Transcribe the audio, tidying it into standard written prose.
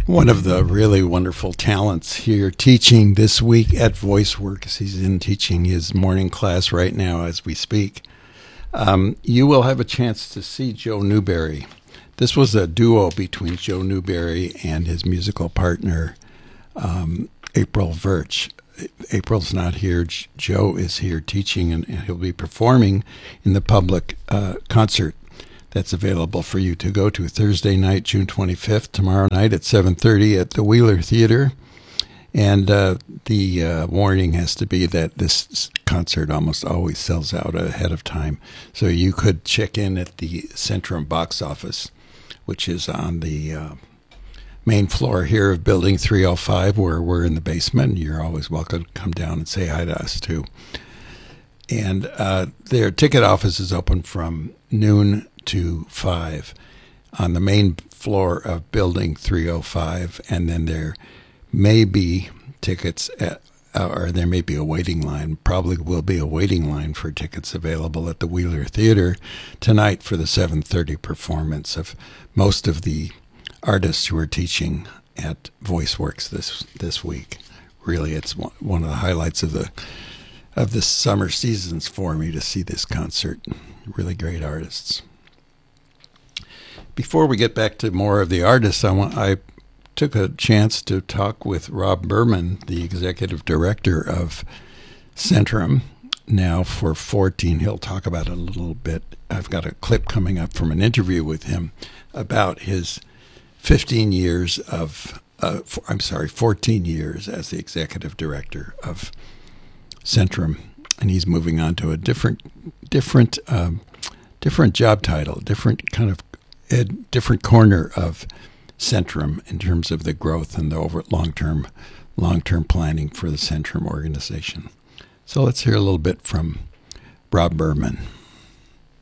One of the really wonderful talents here teaching this week at VoiceWorks. He's in teaching his morning class right now as we speak. You will have a chance to see Joe Newberry. This was a duo between Joe Newberry and his musical partner, April Virch. April's not here. Joe is here teaching, and he'll be performing in the public concert that's available for you to go to Thursday night, June 25th, tomorrow night at 7:30 at the Wheeler Theater. And the warning has to be that this concert almost always sells out ahead of time. So you could check in at the Centrum box office, which is on the main floor here of Building 305, where we're in the basement. You're always welcome to come down and say hi to us, too. And their ticket office is open from noon to 5 on the main floor of Building 305, and then there may be tickets or there may be a waiting line. Probably will be a waiting line for tickets available at the Wheeler Theater tonight for the 7:30 performance of most of the artists who are teaching at VoiceWorks this week. Really, it's one of the highlights of the summer seasons for me to see this concert. Really great artists. Before we get back to more of the artists, I took a chance to talk with Rob Berman, the executive director of Centrum, now for 14. He'll talk about it a little bit. I've got a clip coming up from an interview with him about his 14 years as the executive director of Centrum, and he's moving on to a different job title, different corner of Centrum in terms of the growth and the long-term planning for the Centrum organization. So let's hear a little bit from Rob Berman.